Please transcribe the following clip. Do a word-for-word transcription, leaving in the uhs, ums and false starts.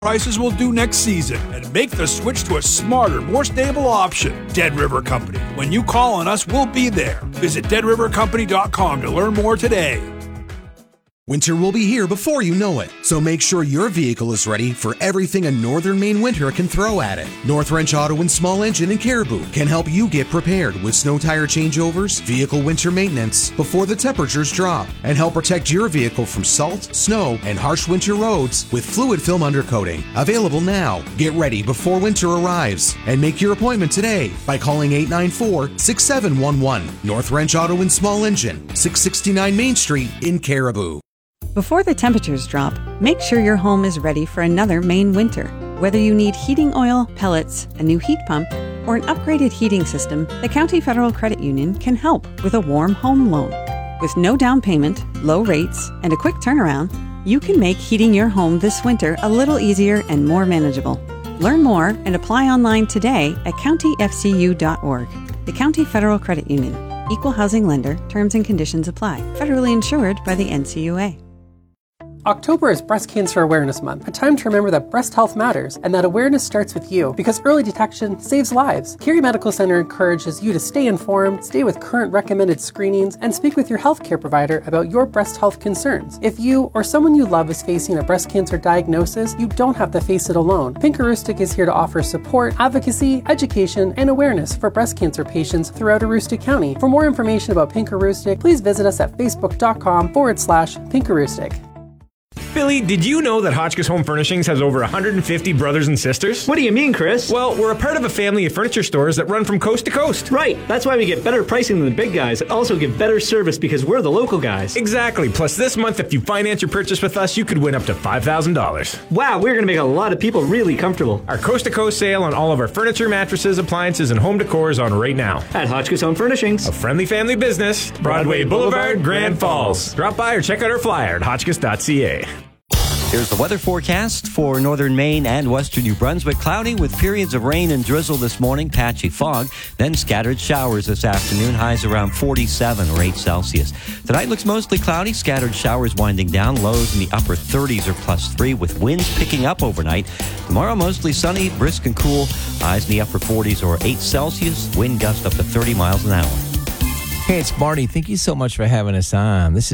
prices will do next season and make the switch to a smarter, more stable option. Dead River Company. When you call on us, we'll be there. Visit dead river company dot com to learn more today. Winter will be here before you know it, so make sure your vehicle is ready for everything a Northern Maine winter can throw at it. North Wrench Auto and Small Engine in Caribou can help you get prepared with snow tire changeovers, vehicle winter maintenance before the temperatures drop, and help protect your vehicle from salt, snow, and harsh winter roads with fluid film undercoating. Available now. Get ready before winter arrives and make your appointment today by calling eight nine four, six seven one one. North Wrench Auto and Small Engine, six sixty-nine Main Street in Caribou. Before the temperatures drop, make sure your home is ready for another Maine winter. Whether you need heating oil, pellets, a new heat pump, or an upgraded heating system, the County Federal Credit Union can help with a warm home loan. With no down payment, low rates, and a quick turnaround, you can make heating your home this winter a little easier and more manageable. Learn more and apply online today at county f c u dot org. The County Federal Credit Union. Equal housing lender. Terms and conditions apply. Federally insured by the N C U A. October is Breast Cancer Awareness Month, a time to remember that breast health matters and that awareness starts with you because early detection saves lives. Curie Medical Center encourages you to stay informed, stay with current recommended screenings, and speak with your healthcare provider about your breast health concerns. If you or someone you love is facing a breast cancer diagnosis, you don't have to face it alone. Pink Aroostook is here to offer support, advocacy, education, and awareness for breast cancer patients throughout Aroostook County. For more information about Pink Aroostook, please visit us at facebook.com forward slash Pink Aroostook. Billy, did you know that Hotchkiss Home Furnishings has over one hundred fifty brothers and sisters? What do you mean, Chris? Well, we're a part of a family of furniture stores that run from coast to coast. Right. That's why we get better pricing than the big guys and also give better service because we're the local guys. Exactly. Plus, this month, if you finance your purchase with us, you could win up to five thousand dollars. Wow, we're going to make a lot of people really comfortable. Our coast-to-coast sale on all of our furniture, mattresses, appliances, and home decor is on right now. At Hotchkiss Home Furnishings. A friendly family business. Broadway, Broadway Boulevard, Boulevard, Grand Falls. Drop by or check out our flyer at hotchkiss dot c a. Here's the weather forecast for northern Maine and western New Brunswick. Cloudy with periods of rain and drizzle this morning, patchy fog, then scattered showers this afternoon, highs around forty-seven or eight Celsius. Tonight looks mostly cloudy, scattered showers winding down, lows in the upper thirties or plus three with winds picking up overnight. Tomorrow mostly sunny, brisk and cool, highs in the upper forties or eight Celsius, wind gust up to thirty miles an hour. Hey, it's Marty. Thank you so much for having us on. This is